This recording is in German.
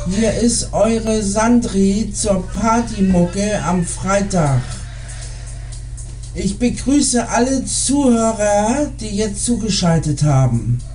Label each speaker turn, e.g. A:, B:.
A: Hier ist eure Sandri zur Partymucke am Freitag. Ich begrüße alle Zuhörer, die jetzt zugeschaltet haben.